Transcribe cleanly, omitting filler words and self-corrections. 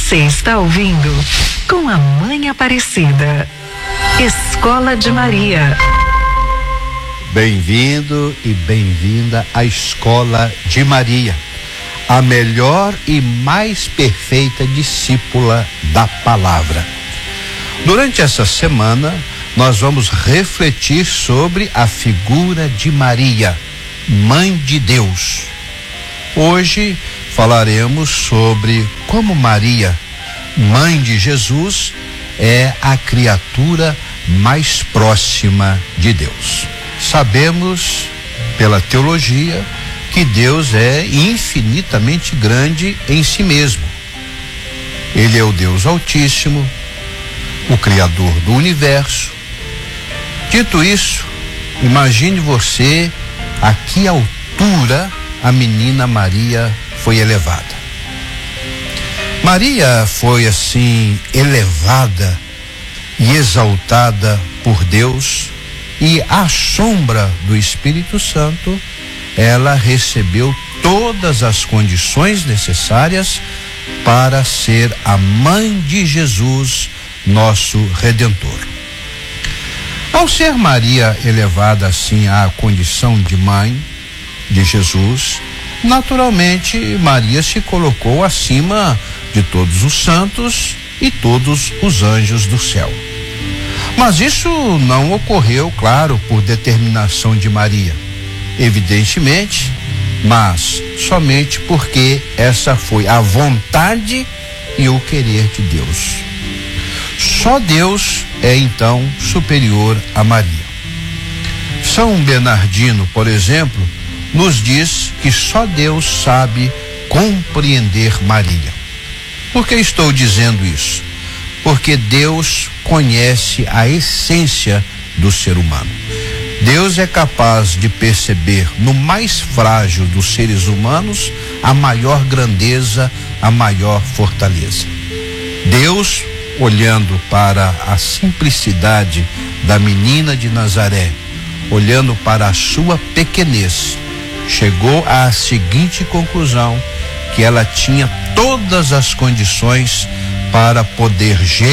Você está ouvindo Com a Mãe Aparecida. Escola de Maria. Bem-vindo e bem-vinda à Escola de Maria, a melhor e mais perfeita discípula da palavra. Durante essa semana, nós vamos refletir sobre a figura de Maria, Mãe de Deus. Hoje falaremos sobre como Maria, Mãe de Jesus, é a criatura mais próxima de Deus. Sabemos, pela teologia, que Deus é infinitamente grande em si mesmo. Ele é o Deus Altíssimo, o Criador do universo. Dito isso, imagine você a que altura a menina Maria foi elevada. Maria foi assim elevada e exaltada por Deus, e à sombra do Espírito Santo, ela recebeu todas as condições necessárias para ser a mãe de Jesus, nosso Redentor. Ao ser Maria elevada assim à condição de mãe de Jesus, naturalmente Maria se colocou acima de todos os santos e todos os anjos do céu. Mas isso não ocorreu, claro, por determinação de Maria, evidentemente, mas somente porque essa foi a vontade e o querer de Deus. Só Deus é então superior a Maria. São Bernardino, por exemplo, nos diz que só Deus sabe compreender Maria. Por que estou dizendo isso? Porque Deus conhece a essência do ser humano. Deus é capaz de perceber no mais frágil dos seres humanos a maior grandeza, a maior fortaleza. Deus, olhando para a simplicidade da menina de Nazaré, olhando para a sua pequenez, chegou à seguinte conclusão: que ela tinha todas as condições para poder